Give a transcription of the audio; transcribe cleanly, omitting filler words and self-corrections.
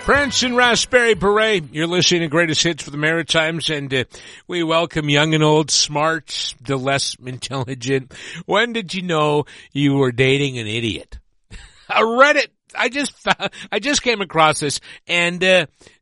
Prince and Raspberry Beret, you're listening to Greatest Hits for the Maritimes, and we welcome young and old, smart, the less intelligent. When did you know you were dating an idiot? I read it. I just came across this, and